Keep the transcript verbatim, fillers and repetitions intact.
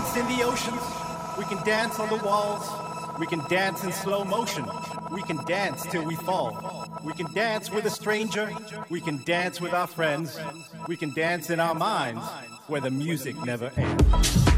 dance in the oceans. We can dance on the walls. We can dance in slow motion. We can dance till we fall. We can dance with a stranger. We can dance with our friends. We can dance in our minds where the music never ends.